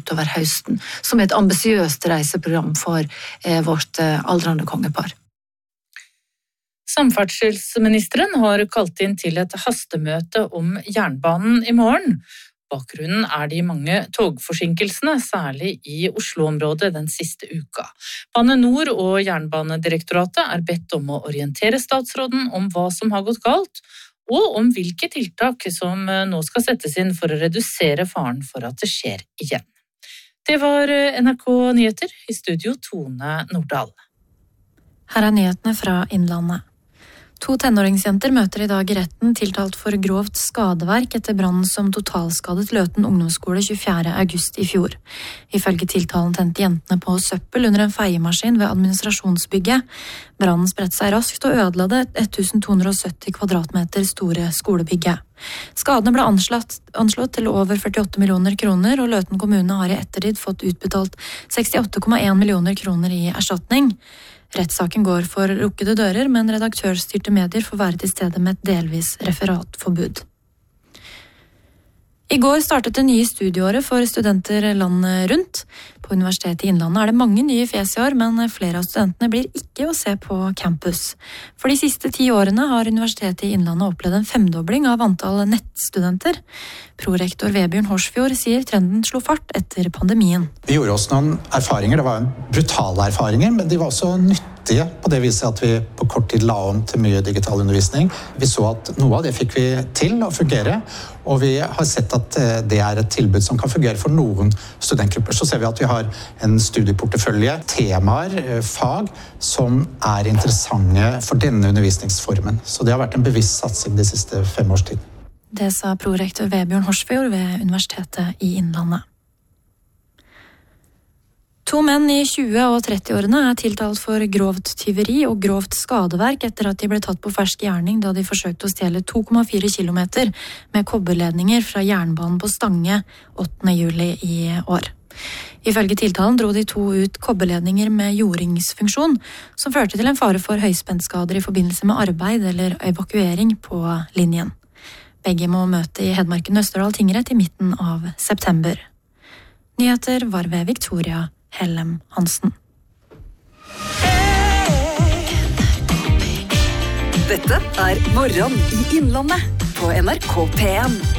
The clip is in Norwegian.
utover høsten, som et ambisiøst reiseprogram for vårt aldrende kongepar. Samferdselsministeren har kalt inn til et hastemøte om jernbanen i morgen. Bakgrunnen de mange togforsinkelsene, særlig i Oslo-området den siste uka. Bane Nor og Jernbanedirektoratet bedt om å orientere statsråden om hva som har gått galt, og om hvilke tiltak som nå skal settes inn for å redusere faren for at det skjer igjen. Det var NRK Nyheter, i studio Tone Nordahl. Her nyhetene fra Innlandet. 2 tenåringsjenter møter i dag i retten tiltalt for grovt skadeverk etter brannen som totalskadet Løten ungdomsskole 24. august i fjor. Ifølge tiltalen tente jentene på søppel under en feiemaskin ved administrasjonsbygget. Brannen spredte seg raskt og ødela det 1270 kvadratmeter store skolebygget. Skadene ble anslått til over 48 millioner kroner, og Løten kommune har i ettertid fått utbetalt 68,1 millioner kroner i erstatning. Rettssaken går for lukkede dører, men redaktørstyrte medier får være til stede med et delvis referatforbud. I går startet det nye studieåret for studenter landet rundt. På Universitetet i Innlandet det mange nye fjes i år, men flere av studentene blir ikke å se på campus. For de siste 10 årene har Universitetet i Innlandet opplevd en 5-dobling av antall nettstudenter. Prorektor Vebjørn Horsfjord sier trenden slo fart etter pandemien. Vi gjorde oss noen erfaringer, det var brutale erfaringer, men de var også nyttige på det viset at vi på kort tid la om til mye digital undervisning. Vi så at noe av det fikk vi til å fungere, og vi har sett at det et tilbud som kan fungere for noen studentgrupper. Så ser vi at vi har en studieportefølje, temaer, fag, som interessante for denne undervisningsformen. Så det har vært en bevisst satsing de siste 5 års tid. Det sa prorektor Vebjørn Horsfjord ved Universitetet i Innlandet. 2 menn i 20- og 30-årene tiltalt for grovt tyveri og grovt skadeverk etter at de ble tatt på fersk gjerning da de forsøkte å stjele 2,4 kilometer med kobberledninger fra jernbanen på Stange 8. juli i år. Ifølge tiltalen dro de 2 ut kobberledninger med jordingsfunksjon, som førte til en fare for høyspentskader i forbindelse med arbeid eller evakuering på linjen. Begge må møte i Hedmarken Østerdal tingrett i midten av september. Nyheter var ved Victoria Hellem Hansen. Dette Morgen i Innlandet på NRK P1.